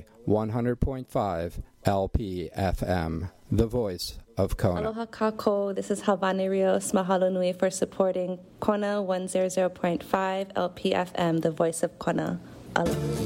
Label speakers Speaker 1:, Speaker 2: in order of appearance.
Speaker 1: 100.5 LPFM, the voice of Kona.
Speaker 2: Aloha kako, this is Havani Rios. Mahalo nui for supporting Kona 100.5 LPFM, the voice of Kona. Aloha.